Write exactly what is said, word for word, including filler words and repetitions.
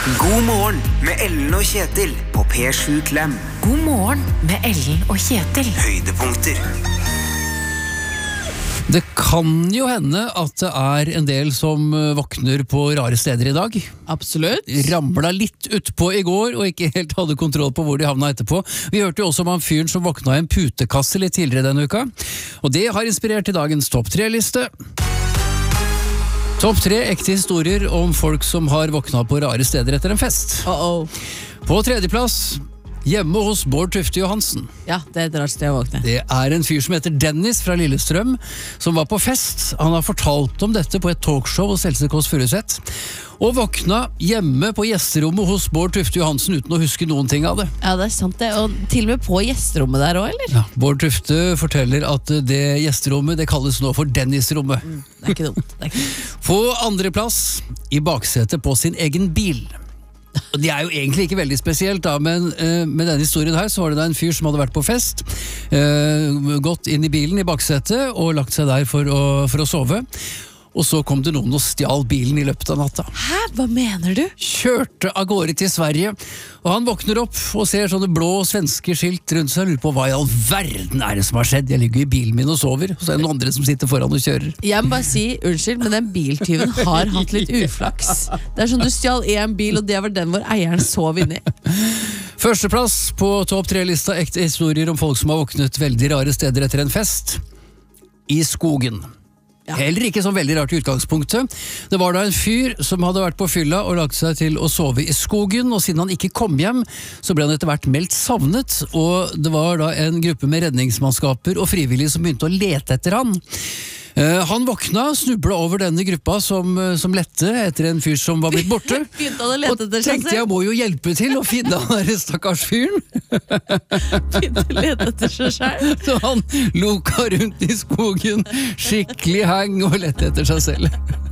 God morgen med Ellen og Kjetil på P sju Klem. God morgen med Ellen og Kjetil. Høydepunkter. Det kan jo hende at det er en del som våkner på rare steder i dag. Absolutt. Ramla litt utpå i går og ikke helt hadde kontroll på hvor de havna etterpå. Vi hørte jo også om han fyren som våkna i en putekasse litt tidligere denne uka. Og det har inspirert til dagens topp tre-liste. Topp tre ekte historier om folk som har våkna på rare steder etter en fest. Uh-oh. På tredjeplass, hjemme hos Bård Tufte Johansen. Ja, det er et rart sted å våkne. Det er en fyr som heter Dennis fra Lillestrøm, som var på fest. Han har fortalt om dette på et talkshow hos Else Kåss Furuseth, og våkna hjemme på gjesterommet hos Bård Tufte Johansen uten å huske noen ting av det. Ja, det er sant det. Og til og med på gjesterommet der også, eller? Ja, Bård Tufte forteller at det gjesterommet, det kalles nå for Dennis-rommet. Mm, det er ikke dumt. Det er ikke dumt. På andre plass, i baksetet på sin egen bil. Og det er jo egentlig ikke veldig spesielt da, men uh, med denne historien her så var det da en fyr som hadde vært på fest, uh, gått inn i bilen i baksetet og lagt seg der for å, for å sove. Og så kom det noen og stjal bilen i løpet av natta. Hæ? Hva mener du? Kjørte av gårde til Sverige, og han våkner opp og ser sånne blå svenske skilt rundt seg og lurer på hva i all verden er det som har skjedd. Jeg ligger i bilen min og sover, og så er det noen andre som sitter foran og kjører. Jeg må bare si, unnskyld, men den biltyven har hatt litt uflaks. Det er sånn du stjal en bil, og det var den hvor eieren sov inni. Førsteplass på topp tre-lista ekte historier om folk som har våknet veldig rare steder etter en fest. I skogen. Ja. Heller ikke sånn veldig rart i utgangspunktet. Det var da en fyr som hadde vært på fylla og lagt seg til å sove i skogen, og siden han ikke kom hjem, så ble han etter hvert meldt savnet, og det var da en gruppe med redningsmannskaper og frivillige som begynte å lete etter han. Uh, han våkna, snubla over denne gruppa som, som lette etter en fyr som var blitt borte. Begynte han å lete etter og tenkte jeg må jo hjelpe til å finne han der stakkars fyren. Begynte å lete etter seg selv. Så han loka rundt i skogen, skikkelig hang og lette etter seg selv.